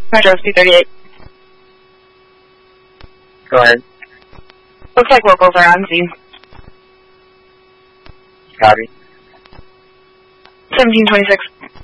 Metro C38. Go ahead. Looks like locals are on scene. Copy. 1726.